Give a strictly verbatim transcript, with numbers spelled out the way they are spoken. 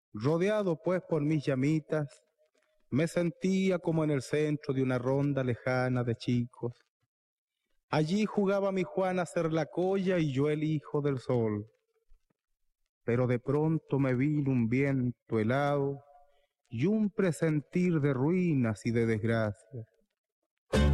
Rodeado pues por mis llamitas, me sentía como en el centro de una ronda lejana de chicos. Allí jugaba mi Juana a ser la colla y yo el hijo del sol. Pero de pronto me vino un viento helado y un presentir de ruinas y de desgracias.